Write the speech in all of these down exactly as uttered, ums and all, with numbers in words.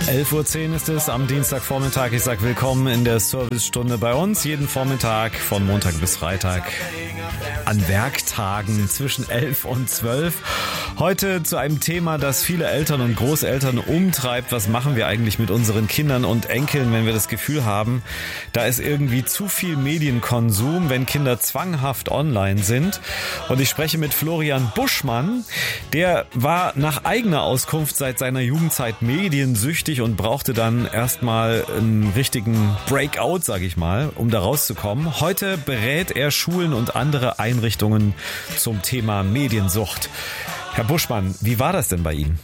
elf Uhr zehn ist es am Dienstagvormittag. Ich sage willkommen in der Servicestunde bei uns. Jeden Vormittag von Montag bis Freitag an Werktagen zwischen elf und zwölf. Heute zu einem Thema, das viele Eltern und Großeltern umtreibt. Was machen wir eigentlich mit unseren Kindern und Enkeln, wenn wir das Gefühl haben, da ist irgendwie zu viel Medienkonsum, wenn Kinder zwanghaft online sind? Und ich spreche mit Florian Buschmann. Der war nach eigener Auskunft seit seiner Jugendzeit mediensüchtig und brauchte dann erstmal einen richtigen Breakout, sage ich mal, um da rauszukommen. Heute berät er Schulen und andere Einrichtungen zum Thema Mediensucht. Herr Buschmann, wie war das denn bei Ihnen?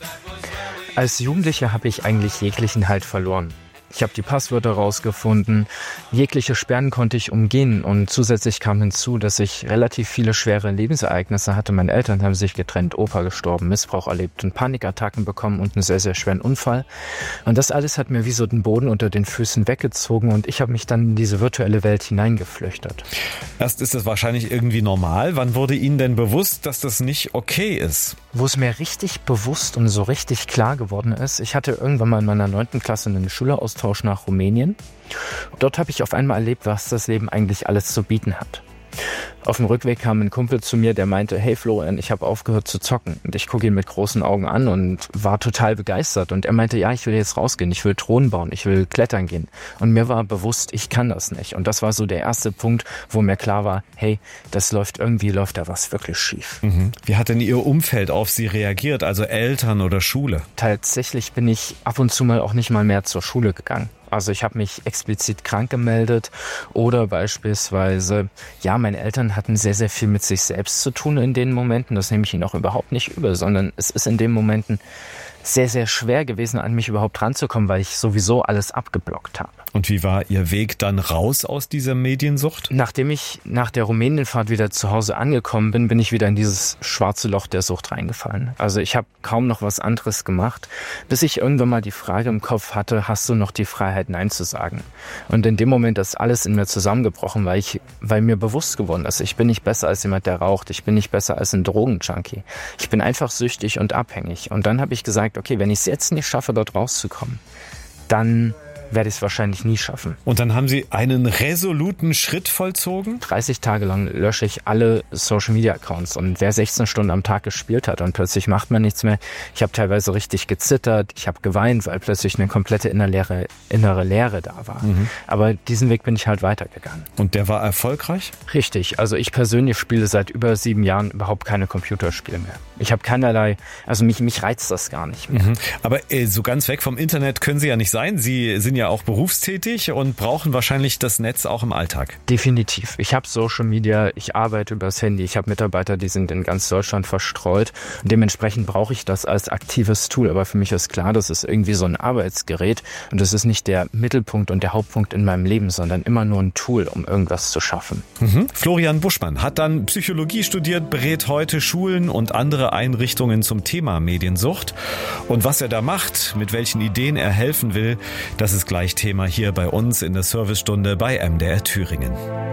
Als Jugendlicher habe ich eigentlich jeglichen Halt verloren. Ich habe die Passwörter rausgefunden, jegliche Sperren konnte ich umgehen und zusätzlich kam hinzu, dass ich relativ viele schwere Lebensereignisse hatte. Meine Eltern haben sich getrennt, Opa gestorben, Missbrauch erlebt und Panikattacken bekommen und einen sehr, sehr schweren Unfall. Und das alles hat mir wie so den Boden unter den Füßen weggezogen und ich habe mich dann in diese virtuelle Welt hineingeflüchtet. Erst ist das wahrscheinlich irgendwie normal. Wann wurde Ihnen denn bewusst, dass das nicht okay ist? Wo es mir richtig bewusst und so richtig klar geworden ist, ich hatte irgendwann mal in meiner neunten Klasse einen Schüleraustausch nach Rumänien. Dort habe ich auf einmal erlebt, was das Leben eigentlich alles zu bieten hat. Auf dem Rückweg kam ein Kumpel zu mir, der meinte, hey Florian, ich habe aufgehört zu zocken. Und ich gucke ihn mit großen Augen an und war total begeistert. Und er meinte, ja, ich will jetzt rausgehen, ich will Thron bauen, ich will klettern gehen. Und mir war bewusst, ich kann das nicht. Und das war so der erste Punkt, wo mir klar war, hey, das läuft irgendwie, läuft da was wirklich schief. Mhm. Wie hat denn Ihr Umfeld auf Sie reagiert, also Eltern oder Schule? Tatsächlich bin ich ab und zu mal auch nicht mal mehr zur Schule gegangen. Also ich habe mich explizit krank gemeldet oder beispielsweise, ja, meine Eltern hatten sehr, sehr viel mit sich selbst zu tun in den Momenten. Das nehme ich ihnen auch überhaupt nicht übel, sondern es ist in den Momenten sehr, sehr schwer gewesen, an mich überhaupt ranzukommen, weil ich sowieso alles abgeblockt habe. Und wie war Ihr Weg dann raus aus dieser Mediensucht? Nachdem ich nach der Rumänienfahrt wieder zu Hause angekommen bin, bin ich wieder in dieses schwarze Loch der Sucht reingefallen. Also ich habe kaum noch was anderes gemacht, bis ich irgendwann mal die Frage im Kopf hatte, hast du noch die Freiheit, Nein zu sagen? Und in dem Moment ist alles in mir zusammengebrochen, weil ich, weil mir bewusst geworden ist, ich bin nicht besser als jemand, der raucht, ich bin nicht besser als ein Drogenjunkie. Ich bin einfach süchtig und abhängig. Und dann habe ich gesagt, okay, wenn ich es jetzt nicht schaffe, dort rauszukommen, dann werde ich es wahrscheinlich nie schaffen. Und dann haben Sie einen resoluten Schritt vollzogen? dreißig Tage lang lösche ich alle Social-Media-Accounts und wer sechzehn Stunden am Tag gespielt hat und plötzlich macht man nichts mehr. Ich habe teilweise richtig gezittert, ich habe geweint, weil plötzlich eine komplette innere, innere Leere da war. Mhm. Aber diesen Weg bin ich halt weitergegangen. Und der war erfolgreich? Richtig. Also ich persönlich spiele seit über sieben Jahren überhaupt keine Computerspiele mehr. Ich habe keinerlei, also mich, mich reizt das gar nicht mehr. Mhm. Aber äh, so ganz weg vom Internet können Sie ja nicht sein. Sie sind ja auch berufstätig und brauchen wahrscheinlich das Netz auch im Alltag. Definitiv. Ich habe Social Media, ich arbeite übers Handy, ich habe Mitarbeiter, die sind in ganz Deutschland verstreut. Und dementsprechend brauche ich das als aktives Tool. Aber für mich ist klar, das ist irgendwie so ein Arbeitsgerät und das ist nicht der Mittelpunkt und der Hauptpunkt in meinem Leben, sondern immer nur ein Tool, um irgendwas zu schaffen. Mhm. Florian Buschmann hat dann Psychologie studiert, berät heute Schulen und andere Einrichtungen zum Thema Mediensucht. Und was er da macht, mit welchen Ideen er helfen will, das ist gleich Thema hier bei uns in der Servicestunde bei M D R Thüringen.